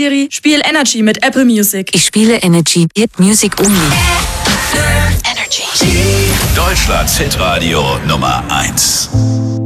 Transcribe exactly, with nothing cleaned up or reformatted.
Siri, spiel Energy mit Apple Music. Ich spiele Energy, Hit Music Only. Energy. Deutschlands Hitradio Nummer eins.